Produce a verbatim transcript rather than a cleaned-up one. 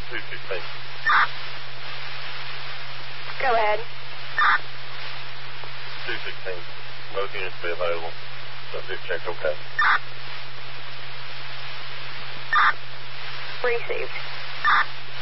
two sixteen. Go ahead. two sixteen. Both units be available. Subject check, okay. Received.